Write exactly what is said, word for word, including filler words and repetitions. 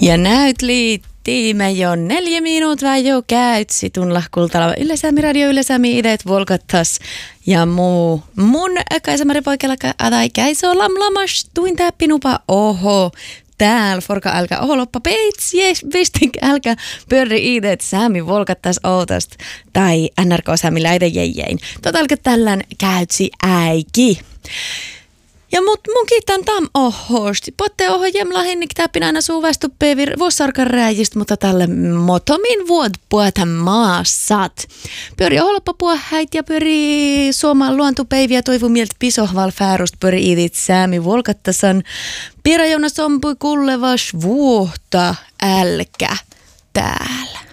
Ja näyt liittiimme jo neljä minuuttia jo käytsi tunla kultalla Yle-Sami radio Yle-Sami ideet volkattas ja muu. Mun Kaisa-Mari Poikela adai käisoo lamlamas tuin täppinupa oho. Täällä forka älkä oho loppa peits, jes, pistin älkä pörri ideet Sami volkattas outast tai N R K Sami läide jäjäin. Tota älkä tällän käytsi äiki. Ja mut mun kiitän tam ohosti. Potte oho jemlahinnik täppin aina suuvastu peivir vossarkan rääjist, mutta tälle motomin vuod puhutan maasat. Pyöri oholoppa puhäit ja pyöri suomaan luontupeiviä toivu mieltä pisohval fäärust pyöri idit Sami volkattasan. Piirajouna sompui kullevas vuohta älkä täällä.